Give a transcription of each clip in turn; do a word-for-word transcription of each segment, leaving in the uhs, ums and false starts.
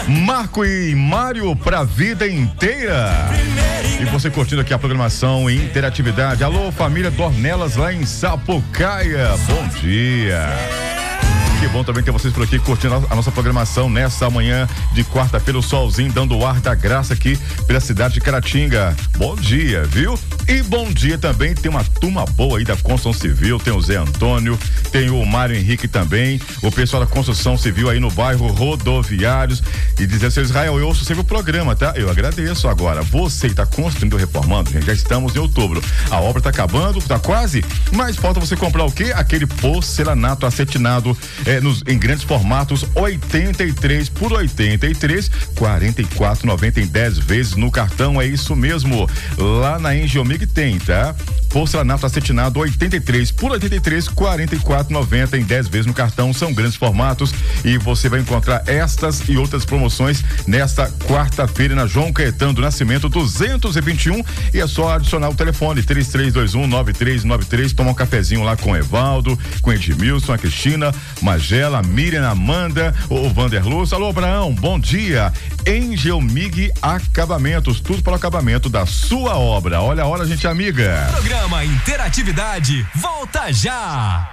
Marco e Mário pra vida inteira. E você curtindo aqui a programação em interatividade. Alô, família Dornelas lá em Sapucaia. Bom dia. Que bom também ter vocês por aqui curtindo a nossa programação nessa manhã de quarta-feira, o solzinho dando o ar da graça aqui pela cidade de Caratinga. Bom dia, viu? E bom dia também, tem uma turma boa aí da construção civil, tem o Zé Antônio, tem o Mário Henrique também, o pessoal da construção civil aí no bairro Rodoviários, e dizer, seu Israel, eu ouço sempre o programa, tá? Eu agradeço. Agora, você que tá construindo, reformando, gente, já estamos em outubro, a obra tá acabando, tá quase, mas falta você comprar o quê? Aquele porcelanato acetinado É, nos, em grandes formatos, oitenta e três por oitenta e três, quarenta e quatro e noventa em dez vezes no cartão, é isso mesmo. Lá na Engeomig tem, tá? Porcelanato acetinado oitenta e três por oitenta e três, quarenta e quatro e noventa em dez vezes no cartão, são grandes formatos e você vai encontrar estas e outras promoções nesta quarta-feira na João Caetano do Nascimento duzentos e vinte e um, e é só adicionar o telefone três três dois um nove três nove três, tomar um cafezinho lá com o Evaldo, com o Edmilson, a Cristina, Magela, Miriam, Amanda, o Vanderluz. Alô, Abraão, bom dia. Engeomig Acabamentos, tudo para o acabamento da sua obra. Olha a hora, gente amiga. Programa Interatividade volta já.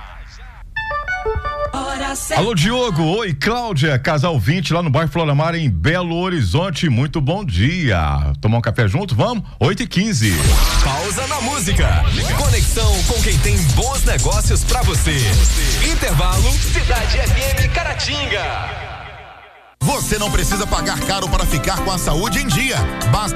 Alô, Diogo, oi, Cláudia, casal vinte lá no bairro Floramar em Belo Horizonte, muito bom dia. Tomar um café junto, vamos? oito e quinze. Pausa na música. Conexão com quem tem bons negócios pra você. Intervalo Cidade F M Caratinga. Você não precisa pagar caro para ficar com a saúde em dia. Basta